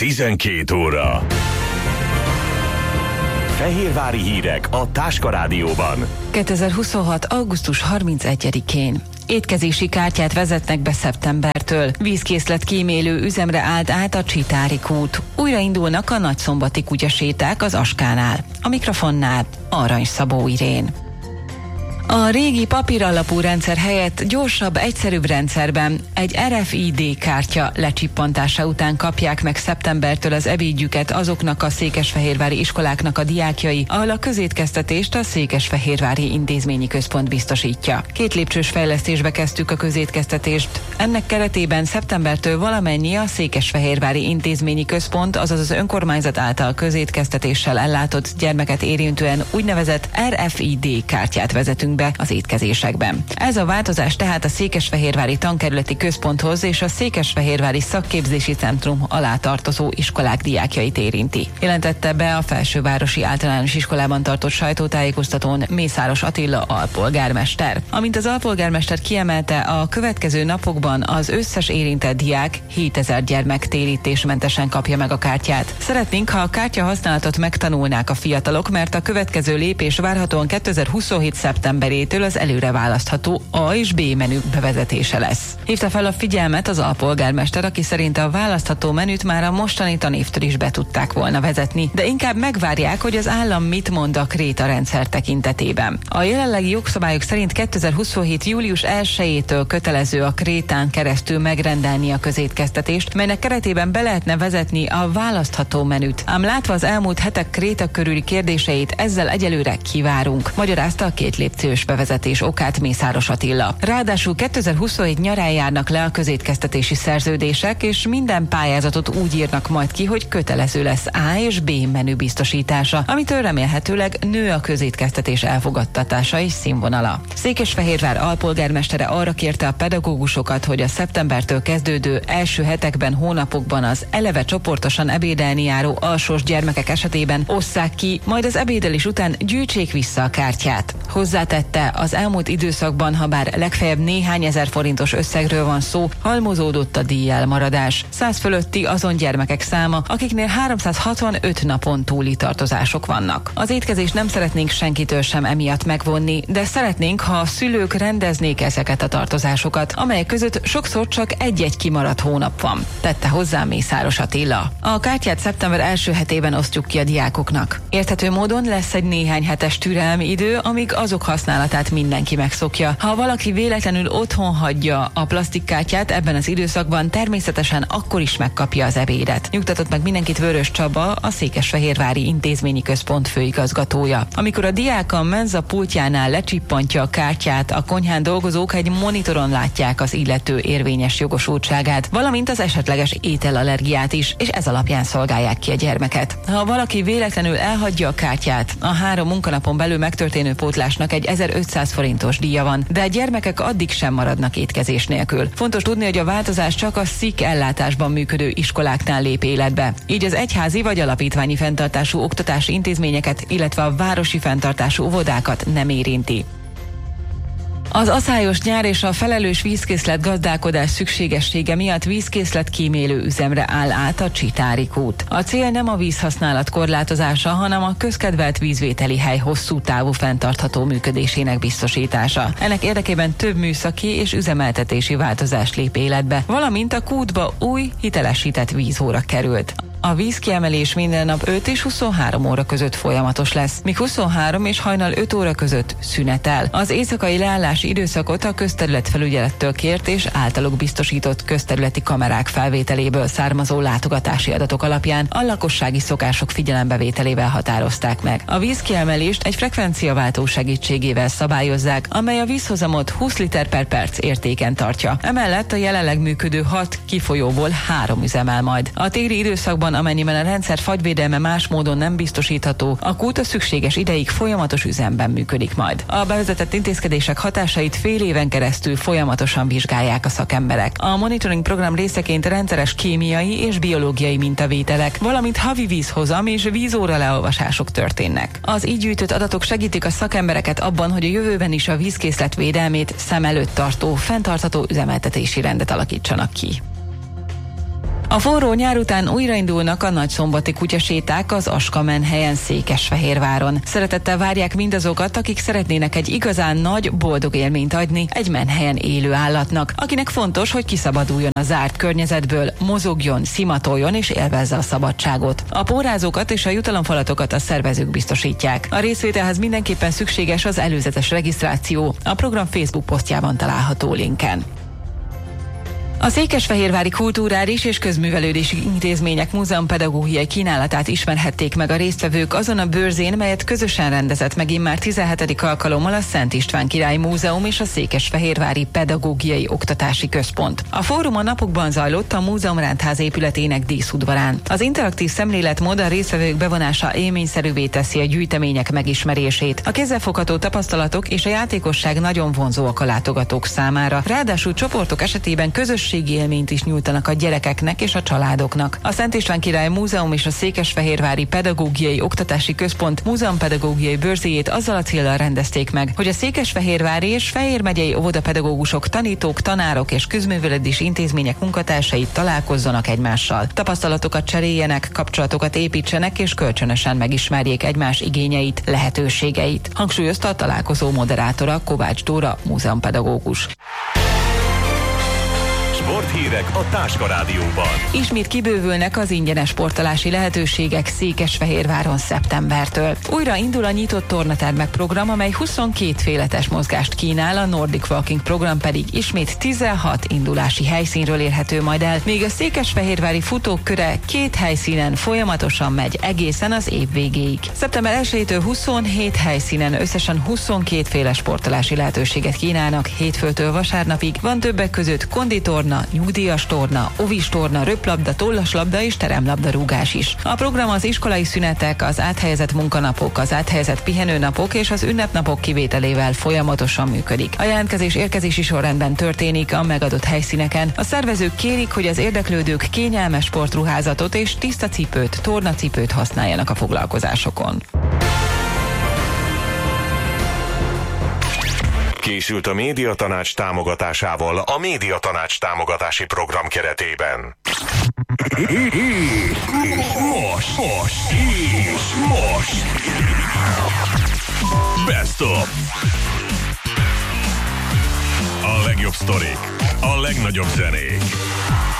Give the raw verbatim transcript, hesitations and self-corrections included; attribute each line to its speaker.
Speaker 1: tizenkét óra. Fehérvári hírek a Táska Rádióban.
Speaker 2: kétezer-huszonhat. augusztus harmincegyedikén. Étkezési kártyát vezetnek be szeptembertől. Vízkészlet kímélő üzemre állt át a Csitári kút. Újraindulnak a nagyszombati kutyaséták az Askánál. A mikrofonnál Arany Szabó Irén. A régi papíralapú rendszer helyett gyorsabb, egyszerűbb rendszerben egy er ef i dé kártya lecsippantása után kapják meg szeptembertől az ebédjüket azoknak a székesfehérvári iskoláknak a diákjai, ahol a közétkeztetést a Székesfehérvári Intézményi Központ biztosítja. Két lépcsős fejlesztésbe kezdtük a közétkeztetést. Ennek keretében szeptembertől valamennyi a Székesfehérvári Intézményi Központ, azaz az önkormányzat által közétkeztetéssel ellátott gyermeket érintően úgynevezett er ef i dé kártyát vezetünk be az étkezésekben. Ez a változás tehát a Székesfehérvári Tankerületi Központhoz és a Székesfehérvári Szakképzési Centrum alá tartozó iskolák diákjait érinti. Jelentette be a Felsővárosi Általános Iskolában tartott sajtótájékoztatón Mészáros Attila alpolgármester. Amint az alpolgármester kiemelte, a következő napokban az összes érintett diák hétezer gyermek térítésmentesen kapja meg a kártyát. Szeretnénk, ha a kártya használatot megtanulnák a fiatalok, mert a következő lépés várhatóan kétezer-huszonhét szeptemberétől az előre választható A és B menü bevezetése lesz. Hívta fel a figyelmet az alpolgármester, aki szerint a választható menüt már a mostani tanévtől is be tudták volna vezetni, de inkább megvárják, hogy az állam mit mond a kréta rendszer tekintetében. A jelenlegi jogszabályok szerint kétezer-huszonhét. július elsejétől kötelező a krétán keresztül megrendelni a közétkeztetést, melynek keretében be lehetne vezetni a választható menüt. Ám látva az elmúlt hetek kréta körüli kérdéseit, ezzel egyelőre kivárunk, magyarázta a két lépcsős bevezetés okát Mészáros Attila. Ráadásul kétezer-huszonhét nyarán járnak le a közétkeztetési szerződések, és minden pályázatot úgy írnak majd ki, hogy kötelező lesz A és B menü biztosítása, amitől remélhetőleg nő a közétkeztetés elfogadtatása és színvonala. Székesfehérvár alpolgármestere arra kérte a pedagógusokat, hogy a szeptembertől kezdődő első hetekben, hónapokban az eleve csoportosan ebédelni járó alsós gyermekek esetében osszák ki, majd az ebédelés után gyűjtsék vissza a kártyát. Hozzátette, az elmúlt időszakban, ha bár legfeljebb néhány ezer forintos összegről van szó, halmozódott a díjelmaradás. Száz fölötti azon gyermekek száma, akiknél háromszázhatvanöt napon túli tartozások vannak. Az étkezést nem szeretnénk senkitől sem emiatt megvonni, de szeretnénk, ha a szülők rendeznék ezeket a tartozásokat, amelyek között sokszor csak egy-egy kimaradt hónap van, tette hozzá Mészáros Attila. A kártyát szeptember első hetében osztjuk ki a diákoknak. Érthető módon lesz egy néhány hetes türelmi idő, amíg azok használatát mindenki megszokja. Ha valaki véletlenül otthon hagyja a plastikkártyát ebben az időszakban, természetesen akkor is megkapja az ebédet. Nyugtatott meg mindenkit Vörös Csaba, a Székesfehérvári Intézményi Központ főigazgatója. Amikor a diák a menza pultjánál lecsippantja a kártyát, a konyhán dolgozók egy monitoron látják az illető érvényes jogosultságát, valamint az esetleges ételallergiát is, és ez alapján szolgálják ki a gyermeket. Ha valaki véletlenül elhagyja a kártyát, a három munkanapon belül megtörténő pótlásnak egy ezerötszáz forintos díja van, de a gyermekek addig sem maradnak étkezés nélkül. Fontos tudni, hogy a változás csak a szik ellátásban működő iskoláknál lép életbe. Így az egyházi vagy alapítványi fenntartású oktatási intézményeket, illetve a városi fenntartású óvodákat nem érinti. Az aszályos nyár és a felelős vízkészlet gazdálkodás szükségessége miatt vízkészlet kímélő üzemre áll át a Csitári kút. A cél nem a vízhasználat korlátozása, hanem a közkedvelt vízvételi hely hosszú távú fenntartható működésének biztosítása. Ennek érdekében több műszaki és üzemeltetési változás lép életbe, valamint a kútba új, hitelesített vízóra került. A vízkiemelés minden nap öt és huszonhárom óra között folyamatos lesz, míg huszonhárom és hajnal öt óra között szünetel. Az éjszakai leállási időszakot a közterületfelügyelettől kért és általuk biztosított közterületi kamerák felvételéből származó látogatási adatok alapján a lakossági szokások figyelembevételével határozták meg. A vízkiemelést egy frekvenciaváltó segítségével szabályozzák, amely a vízhozamot húsz liter per perc értéken tartja. Emellett a jelenleg működő hat kifolyóból három üzemel majd. A téli időszakban, amennyiben a rendszer fagyvédelme más módon nem biztosítható, a kút a szükséges ideig folyamatos üzemben működik majd. A bevezetett intézkedések hatásait fél éven keresztül folyamatosan vizsgálják a szakemberek. A monitoring program részeként rendszeres kémiai és biológiai mintavételek, valamint havi vízhozam és vízóra leolvasások történnek. Az így gyűjtött adatok segítik a szakembereket abban, hogy a jövőben is a vízkészlet védelmét szem előtt tartó, fenntartható üzemeltetési rendet alakítsanak ki. A forró nyár után újraindulnak a nagyszombati kutyaséták az Aska-Menhelyen, Székesfehérváron. Szeretettel várják mindazokat, akik szeretnének egy igazán nagy, boldog élményt adni egy menhelyen élő állatnak, akinek fontos, hogy kiszabaduljon a zárt környezetből, mozogjon, szimatoljon és élvezze a szabadságot. A pórázókat és a jutalomfalatokat a szervezők biztosítják. A részvételhez mindenképpen szükséges az előzetes regisztráció. A program Facebook posztjában található linken. A székesfehérvári kulturális és közművelődési intézmények múzeumpedagógiai kínálatát ismerhették meg a résztvevők azon a bőrzén, melyet közösen rendezett meg immár tizenhetedik alkalommal a Szent István Király Múzeum és a Székesfehérvári Pedagógiai Oktatási Központ. A fórum a napokban zajlott a Múzeum Rendház épületének díszudvarán. Az interaktív szemléletmód a résztvevők bevonása élményszerűvé teszi a gyűjtemények megismerését. A kézzelfogható tapasztalatok és a játékosság nagyon vonzóak a látogatók számára. Ráadásul csoportok esetében közös élményt is nyújtanak a gyerekeknek és a családoknak. A Szent István Király Múzeum és a Székesfehérvári Pedagógiai Oktatási Központ múzeumpedagógiai bőrzéjét azzal a céllal rendezték meg, hogy a székesfehérvári és Fejér megyei óvodapedagógusok, tanítók, tanárok és közművelődési intézmények munkatársai találkozzanak egymással. Tapasztalatokat cseréljenek, kapcsolatokat építsenek és kölcsönösen megismerjék egymás igényeit, lehetőségeit, hangsúlyozta a találkozó moderátora, Kovács Dóra, múzeumpedagógus.
Speaker 1: Sporthírek a Táska Rádióban.
Speaker 2: Ismét kibővülnek az ingyenes sportolási lehetőségek Székesfehérváron szeptembertől. Újra indul a nyitott tornatermek program, amely huszonkét féle testmozgást kínál, a Nordic Walking program pedig ismét tizenhat indulási helyszínről érhető majd el, míg a székesfehérvári futók köre két helyszínen folyamatosan megy egészen az év végéig. szeptember elsejétől huszonhét helyszínen összesen huszonkét féle sportolási lehetőséget kínálnak, hétfőtől vasárnapig. Van többek között konditorna, nyugdíjas torna, ovis torna, röplabda, tollaslabda és teremlabdarúgás is. A program az iskolai szünetek, az áthelyezett munkanapok, az áthelyezett pihenőnapok és az ünnepnapok kivételével folyamatosan működik. A jelentkezés érkezési sorrendben történik a megadott helyszíneken. A szervezők kérik, hogy az érdeklődők kényelmes sportruházatot és tiszta cipőt, tornacipőt használjanak a foglalkozásokon.
Speaker 1: Készült a Médiatanács támogatásával a Médiatanács támogatási program keretében.
Speaker 3: Most, most, és most. Best of. A legjobb sztorik, a legnagyobb zenék.